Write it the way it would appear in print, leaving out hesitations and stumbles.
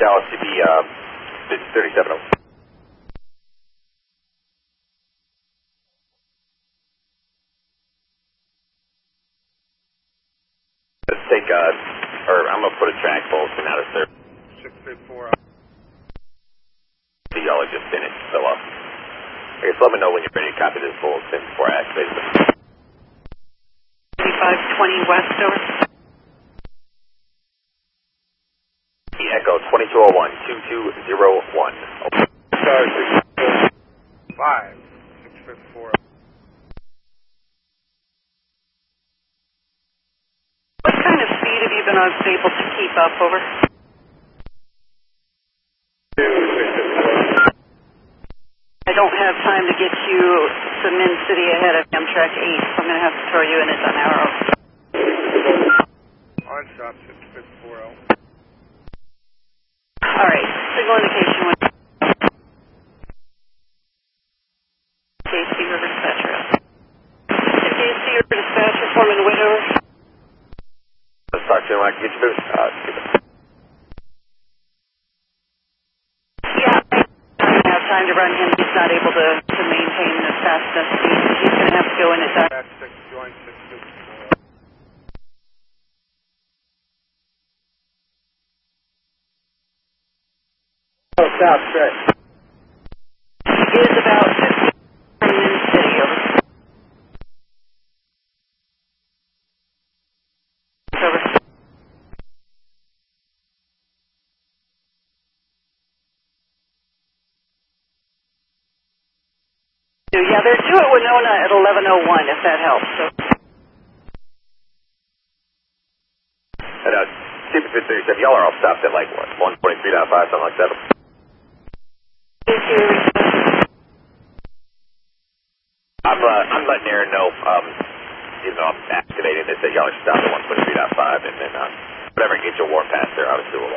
Dallas to be 37. Let's take, I'm going to put a track Bolton out of service. 684. Y'all are just finished, so I guess let me know when you're ready to copy this Bolton before I activate it. 3520 west, over. Echo 2201-2201. Star 645. 654. What kind of speed have you been able to keep up, over? I don't have time to get you to Min City ahead of Amtrak 8, so I'm going to have to throw you in at an arrow. On stop 654. All right, signal indication when KC River Dispatcher. KC River Dispatcher, Foreman Widower. Let's talk to him. I can get you moving. Yeah, I don't have time to run him. He's not able to maintain the fast enough speed. He's going to have to go in at that. Back 6, join 654. Oh, stop, straight. He is about 50 from Min City, over. Over. Yeah, they're due at Winona at 11:01, if that helps. So. And Super 37, y'all are all stopped at like what, 123.5, something like that. I'm letting Aaron know, even though I'm activating this, that y'all are stopped at 123.5, and then whatever gets your warp past there, obviously we'll